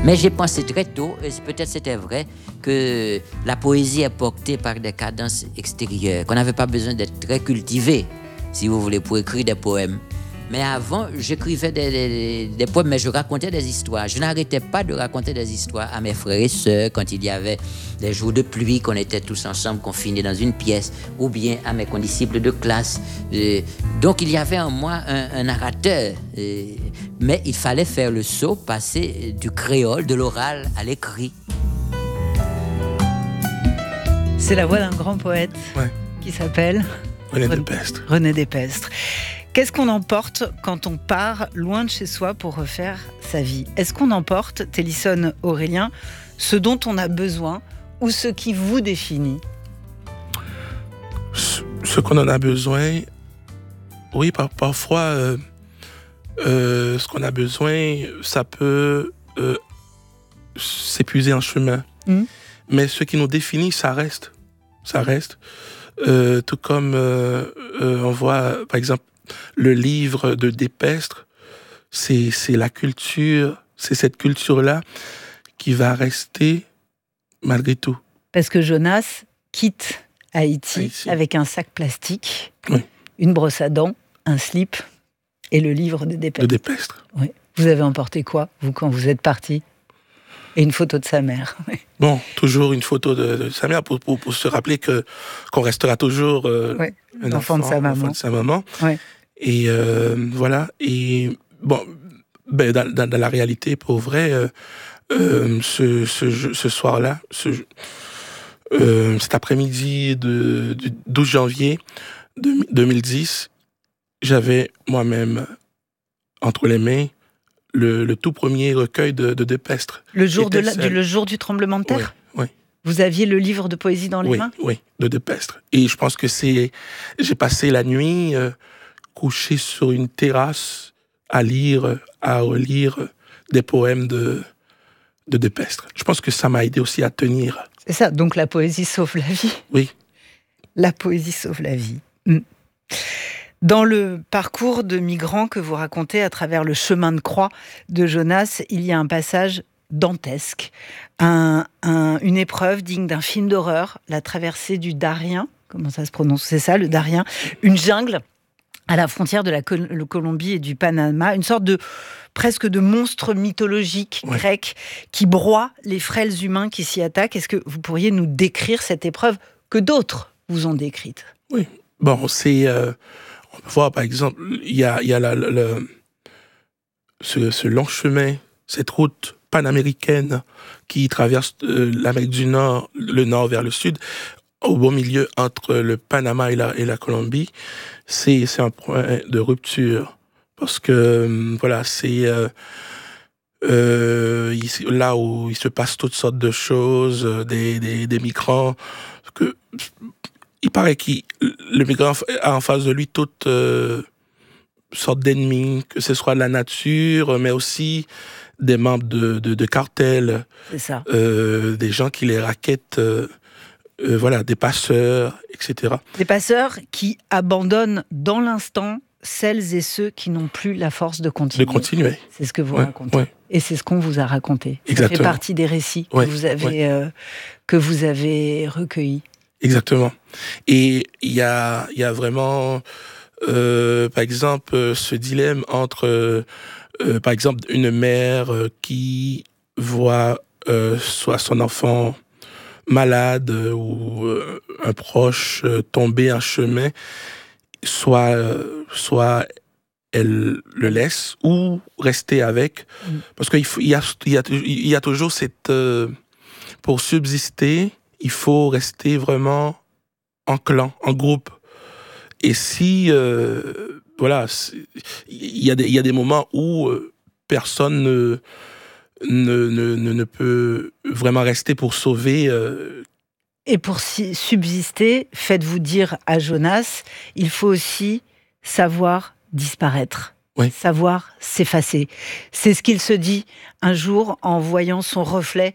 Mais j'ai pensé très tôt, et peut-être c'était vrai, que la poésie est portée par des cadences extérieures, qu'on n'avait pas besoin d'être très cultivé, si vous voulez, pour écrire des poèmes. Mais avant, j'écrivais des poèmes, mais je racontais des histoires. Je n'arrêtais pas de raconter des histoires à mes frères et sœurs quand il y avait des jours de pluie, qu'on était tous ensemble confinés dans une pièce, ou bien à mes condisciples de classe. Donc il y avait en moi un narrateur, mais il fallait faire le saut, passer du créole, de l'oral à l'écrit. C'est la voix d'un grand poète qui s'appelle René Despestre. René Despestre. Qu'est-ce qu'on emporte quand on part loin de chez soi pour refaire sa vie ? Est-ce qu'on emporte, Télisson Aurélien, ce dont on a besoin ou ce qui vous définit ? Ce qu'on en a besoin, oui, parfois, ce qu'on a besoin, ça peut s'épuiser en chemin. Mais ce qui nous définit, ça reste. Ça reste. Tout comme on voit, par exemple, le livre de Despestre, c'est la culture, c'est cette culture-là qui va rester malgré tout. Parce que Jonas quitte Haïti avec un sac plastique, une brosse à dents, un slip et le livre de Despestre. De Despestre. Oui. Vous avez emporté quoi, vous, quand vous êtes parti ? Et une photo de sa mère. Bon, toujours une photo de sa mère pour se rappeler qu'on restera toujours un enfant de sa maman. Ouais. Et voilà. Et bon, dans la réalité, pour vrai, ce soir-là, cet après-midi du 12 janvier 2010, j'avais moi-même entre les mains le tout premier recueil de Despestre. Le jour du tremblement de terre ? Oui. Vous aviez le livre de poésie dans les mains ? Oui, de Despestre. Et je pense que j'ai passé la nuit couché sur une terrasse à relire des poèmes de Despestre. Je pense que ça m'a aidé aussi à tenir. C'est ça, donc la poésie sauve la vie. Oui. La poésie sauve la vie. Dans le parcours de migrants que vous racontez à travers le chemin de croix de Jonas, il y a un passage dantesque, une épreuve digne d'un film d'horreur, la traversée du Darien, comment ça se prononce, c'est ça, le Darien, une jungle à la frontière de la Colombie et du Panama, une sorte presque de monstre mythologique grec qui broie les frêles humains qui s'y attaquent. Est-ce que vous pourriez nous décrire cette épreuve que d'autres vous ont décrite ? Oui, bon, c'est... on peut voir, par exemple, il y a ce long chemin, cette route panaméricaine qui traverse l'Amérique du Nord, le nord vers le sud, au beau milieu entre le Panama et la Colombie. C'est un point de rupture. Parce que, voilà, c'est là où il se passe toutes sortes de choses, des migrants, il paraît que le migrant a en face de lui toutes sortes d'ennemis, que ce soit la nature, mais aussi des membres de cartels, c'est ça. Des gens qui les raquettent, voilà, des passeurs, etc. Des passeurs qui abandonnent dans l'instant celles et ceux qui n'ont plus la force de continuer. C'est ce que vous racontez. Et c'est ce qu'on vous a raconté. Exactement. Ça fait partie des récits que vous avez recueillis. Exactement. Et il y a vraiment, par exemple, ce dilemme entre, par exemple, une mère qui voit soit son enfant malade ou un proche tomber en chemin, soit elle le laisse ou rester avec. Parce qu'il y a toujours cette... pour subsister, il faut rester vraiment en clan, en groupe. Et si, voilà, il y a des moments où personne ne peut vraiment rester pour sauver. Et pour subsister, faites-vous dire à Jonas, il faut aussi savoir disparaître. Savoir s'effacer. C'est ce qu'il se dit un jour en voyant son reflet.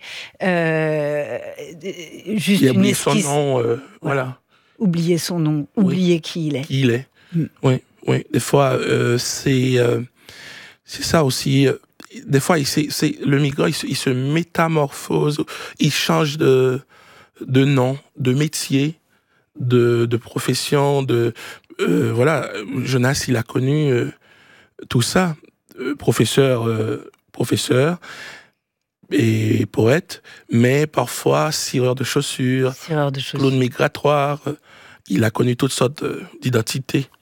Juste une esquisse. Son nom, voilà. Oublier son nom, oublier qui il est. Qui il est. Oui. Des fois, c'est ça aussi. des fois, le migrant, il se métamorphose, il change de nom, de métier, de profession, voilà. Jonas, il a connu tout ça. Professeur et poète, mais parfois cireur de chaussures, clown migratoire. Il a connu toutes sortes d'identités.